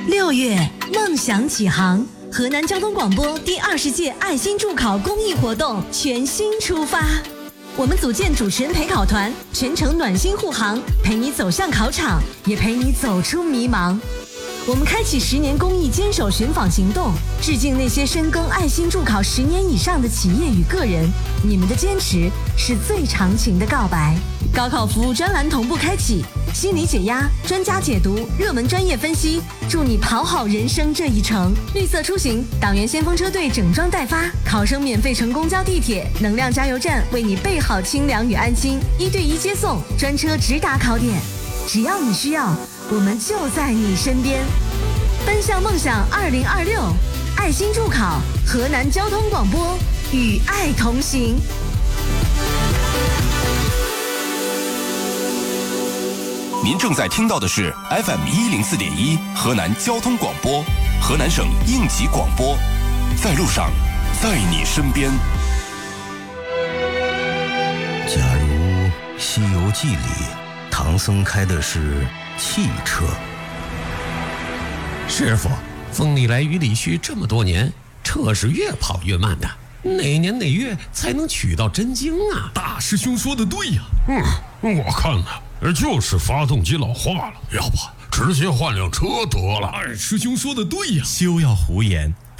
6月，梦想启航，河南交通广播第20届爱心助考公益活动全新出发。我们组建主持人陪考团，全程暖心护航，陪你走向考场，也陪你走出迷茫。我们开启10年公益坚守寻访行动，致敬那些深耕爱心助考10年以上的企业与个人，你们的坚持是最长情的告白。高考服务专栏同步开启，心理解压、专家解读、热门专业分析，助你跑好人生这一程。绿色出行，党员先锋车队整装待发，考生免费乘公交地铁，能量加油站为你备好清凉与安心，1对1接送，专车直达考点。只要你需要，我们就在你身边。奔向梦想2026，爱心助考，河南交通广播与爱同行。 您正在听到的是 FM104.1 河南交通广播，河南省应急广播，在路上，在你身边。 假如《西游记》里唐僧开的是汽车， 师傅，风里来雨里去这么多年，车是越跑越慢的，哪年哪月才能取到真经啊？ 大师兄说的对呀。我看呢，就是发动机老化了，要不直接换辆车得了。二师兄说的对呀。 休要胡言，